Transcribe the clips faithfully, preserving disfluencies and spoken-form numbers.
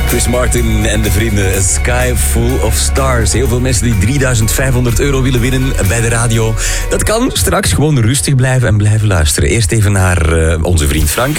Chris Martin en de vrienden, A Sky Full of Stars. Heel veel mensen die drieduizend vijfhonderd euro willen winnen bij de radio. Dat kan straks gewoon rustig blijven en blijven luisteren. Eerst even naar uh, onze vriend Frank.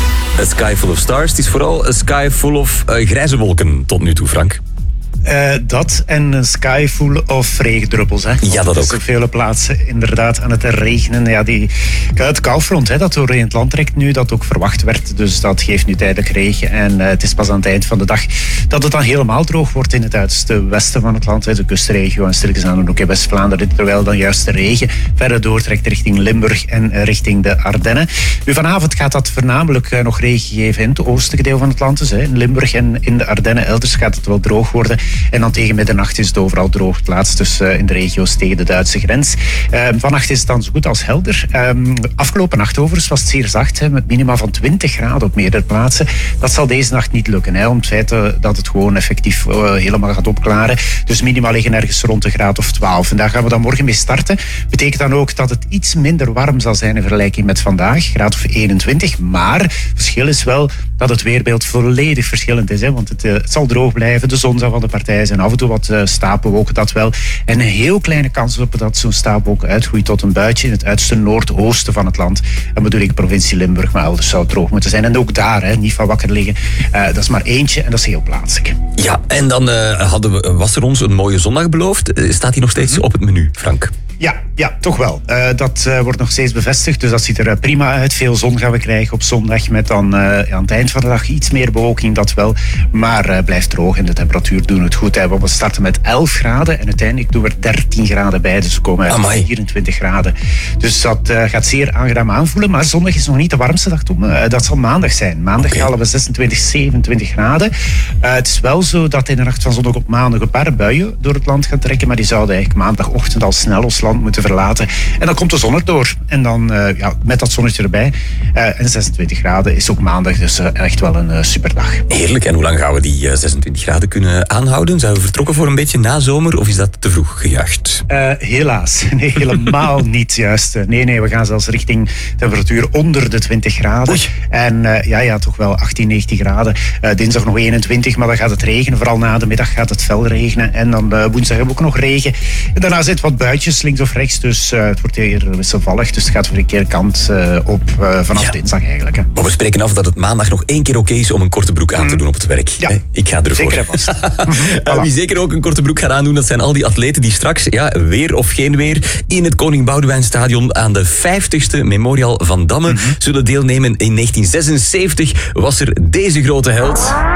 A Sky Full of Stars. Het is vooral A Sky Full of uh, grijze wolken tot nu toe, Frank. Uh, dat en een sky full of regendruppels. Hè. Ja, dat ook. Het is op vele plaatsen inderdaad aan het regenen. Ja, die, het koufront hè, dat doorheen het land trekt nu, dat ook verwacht werd. Dus dat geeft nu tijdelijk regen. En uh, het is pas aan het eind van de dag dat het dan helemaal droog wordt in het uiterste westen van het land. Hè, de kustregio en stilletjes aan ook in West-Vlaanderen. Terwijl dan juist de regen verder doortrekt richting Limburg en uh, richting de Ardennen. Nu, vanavond gaat dat voornamelijk uh, nog regen geven in het oostelijke deel van het land. Dus hè, in Limburg en in de Ardennen. Elders gaat het wel droog worden. En dan tegen middernacht is het overal droog. Het laatst dus uh, in de regio's tegen de Duitse grens. Uh, vannacht is het dan zo goed als helder. Um, afgelopen nacht overigens was het zeer zacht. Hè, met minima van twintig graden op meerdere plaatsen. Dat zal deze nacht niet lukken. Hè, om het feit uh, dat het gewoon effectief uh, helemaal gaat opklaren. Dus minima liggen ergens rond de graad of twaalf. En daar gaan we dan morgen mee starten. Betekent dan ook dat het iets minder warm zal zijn in vergelijking met vandaag. Graad of eenentwintig. Maar het verschil is wel dat het weerbeeld volledig verschillend is. Hè, want het, uh, het zal droog blijven. De zon zal van de partij zijn. Af en toe wat uh, stapelwolken, dat wel. En een heel kleine kans op dat zo'n stapelwolk uitgroeit tot een buitje in het uiterste noordoosten van het land. En bedoel ik provincie Limburg, maar elders zou het droog moeten zijn. En ook daar, hè, niet van wakker liggen. Uh, dat is maar eentje en dat is heel plaatselijk. Ja, en dan uh, hadden we, was er ons een mooie zondag beloofd. Uh, staat die nog steeds op het menu, Frank? Ja, ja, toch wel. Uh, dat uh, wordt nog steeds bevestigd, dus dat ziet er uh, prima uit. Veel zon gaan we krijgen op zondag met dan uh, aan het eind van de dag iets meer bewolking, dat wel. Maar uh, blijft droog en de temperatuur doen het goed. Hè. We starten met elf graden en uiteindelijk doen we er dertien graden bij. Dus we komen uit Amai. vierentwintig graden. Dus dat uh, gaat zeer aangenaam aanvoelen. Maar zondag is nog niet de warmste dag. Uh, dat zal maandag zijn. Maandag okay. halen we zesentwintig, zevenentwintig graden. Uh, het is wel zo dat in de nacht van zondag op maandag een paar buien door het land gaan trekken. Maar die zouden eigenlijk maandagochtend al snel ons land moeten verlaten. En dan komt de zon erdoor. En dan uh, ja, met dat zonnetje erbij. Uh, en zesentwintig graden is ook maandag. Dus uh, echt wel een uh, superdag. Heerlijk. En hoe lang gaan we die uh, zesentwintig graden kunnen aanhouden? Zijn we vertrokken voor een beetje na zomer of is dat te vroeg gejaagd? Uh, helaas. Nee, helemaal niet juist. Nee, nee, we gaan zelfs richting temperatuur onder de twintig graden. Oei. En uh, ja, ja, toch wel achttien, negentien graden. Uh, dinsdag nog eenentwintig, maar dan gaat het regenen. Vooral na de middag gaat het fel regenen. En dan uh, woensdag hebben we ook nog regen. En daarna zit wat buitjes links of rechts. Dus uh, het wordt hier wisselvallig. Dus het gaat voor een keer kant uh, op uh, vanaf ja. dinsdag eigenlijk. Hè. Maar we spreken af dat het maandag nog één keer oké okay is om een korte broek aan te doen op het werk. Ja. Ik ga ervoor. Zeker en vast. uh, wie zeker ook een korte broek gaat aandoen, dat zijn al die atleten die straks, ja, weer of geen weer, in het Koning Boudewijnstadion aan de vijftigste Memorial van Damme mm-hmm. zullen deelnemen. In negentien zesenzeventig was er deze grote held.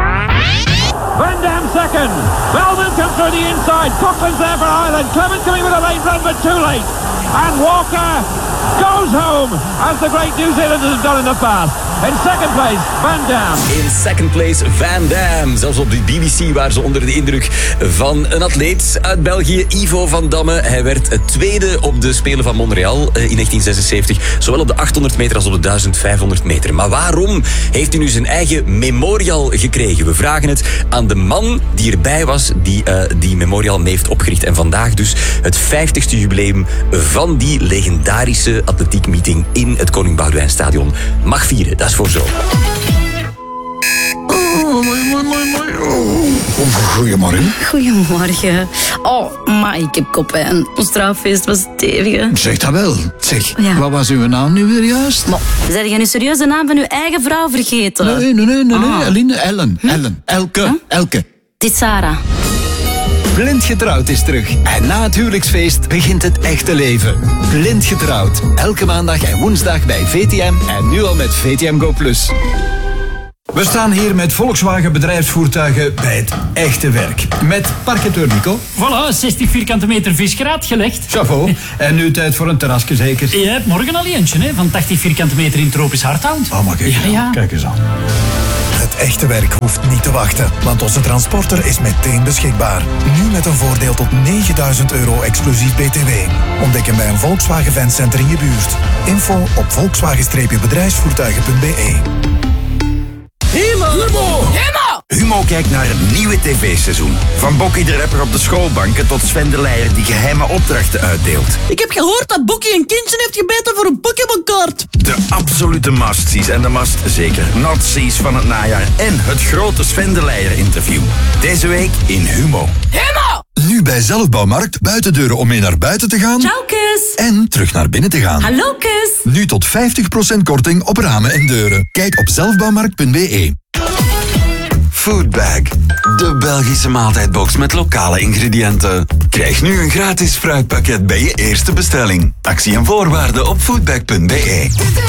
Van Damme second. Velden comes through the inside. Cochran's there for Ireland. Clement coming with a late run, but too late. And Walker goes home, as the great New Zealanders have done in the past. In second place, Van Damme. In second place, Van Damme. Zelfs op de B B C waren ze onder de indruk van een atleet uit België, Ivo van Damme. Hij werd tweede op de Spelen van Montreal in negentien zesenzeventig. Zowel op de achthonderd meter als op de duizend vijfhonderd meter. Maar waarom heeft hij nu zijn eigen memorial gekregen? We vragen het aan de man die erbij was, die uh, die memorial mee heeft opgericht. En vandaag dus het vijftigste jubileum van die legendarische atletiekmeeting in het Koning Boudewijnstadion mag vieren. Dat is voor zo. Goedemorgen. Goedemorgen. Oh, maar ik heb koppijn. Ons trouwfeest was stevig. Zeg dat wel. Zeg, ja. Wat was uw naam nu weer juist? Maar, zijn jij nu serieus de naam van uw eigen vrouw vergeten? Nee, nee, nee, nee. Ah. nee. Eline, Ellen, hm? Ellen, Elke, hm? Elke. Het is Sarah. Blind Getrouwd is terug. En na het huwelijksfeest begint het echte leven. Blind Getrouwd. Elke maandag en woensdag bij V T M en nu al met V T M Go Plus. We staan hier met Volkswagen bedrijfsvoertuigen bij het echte werk. Met parketeur Nico. Voilà, zestig vierkante meter visgraat gelegd. Chapeau. En nu tijd voor een terrasje zeker? Je hebt morgen al eentje, hè, van tachtig vierkante meter in tropisch hardhout. Oh, maar kijk, ja, ja. kijk eens aan. Het echte werk hoeft niet te wachten, want onze transporter is meteen beschikbaar. Nu met een voordeel tot negenduizend euro exclusief B T W. Ontdek hem bij een Volkswagen Fancenter in je buurt. Info op volkswagen bedrijfsvoertuigen punt b e. Humo! Humo! Humo kijkt naar een nieuwe tv-seizoen. Van Bokkie de rapper op de schoolbanken tot Sven de Leijer die geheime opdrachten uitdeelt. Ik heb gehoord dat Bokkie een kindje heeft gebeten voor een Pokémon-kaart. De absolute must-sees en de must zeker not-sees van het najaar. En het grote Sven de Leijer interview. Deze week in Humo. Humo! Nu bij Zelfbouwmarkt buitendeuren om mee naar buiten te gaan. Ciao, kus. En terug naar binnen te gaan. Hallo, kus. Nu tot vijftig procent korting op ramen en deuren. Kijk op zelfbouwmarkt punt b e. Foodbag, de Belgische maaltijdbox met lokale ingrediënten. Krijg nu een gratis fruitpakket bij je eerste bestelling. Actie en voorwaarden op foodbag punt b e.